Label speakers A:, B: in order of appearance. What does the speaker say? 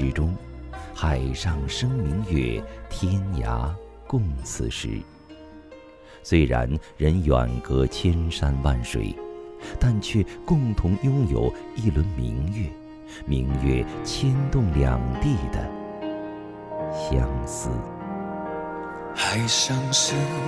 A: 之中，海上生明月，天涯共此时。虽然人远隔千山万水，但却共同拥有一轮明月，明月牵动两地的相思。
B: 海上生